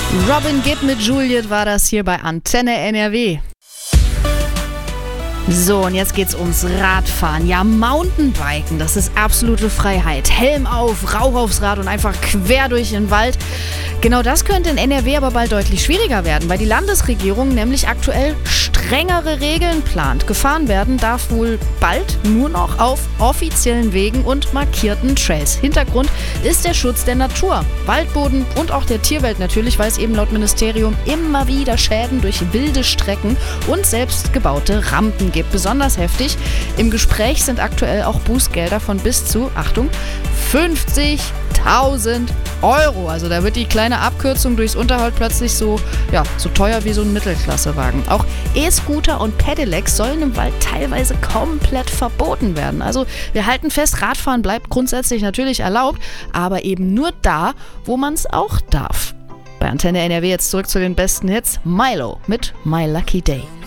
Robin Gibb mit Juliet war das hier bei Antenne NRW. So, und jetzt geht's ums Radfahren. Ja, Mountainbiken, das ist absolute Freiheit. Helm auf, Rauch aufs Rad und einfach quer durch den Wald. Genau das könnte in NRW aber bald deutlich schwieriger werden, weil die Landesregierung nämlich aktuell strengere Regeln plant. Gefahren werden darf wohl bald nur noch auf offiziellen Wegen und markierten Trails. Hintergrund ist der Schutz der Natur, Waldboden und auch der Tierwelt natürlich, weil es eben laut Ministerium immer wieder Schäden durch wilde Strecken und selbstgebaute Rampen gibt. Besonders heftig, im Gespräch sind aktuell auch Bußgelder von bis zu, Achtung, 50.000 Euro. Also da wird die kleine Abkürzung durchs Unterholz plötzlich so teuer wie so ein Mittelklassewagen. Auch E-Scooter und Pedelecs sollen im Wald teilweise komplett verboten werden. Also wir halten fest, Radfahren bleibt grundsätzlich natürlich erlaubt, aber eben nur da, wo man es auch darf. Bei Antenne NRW jetzt zurück zu den besten Hits. Milo mit My Lucky Day.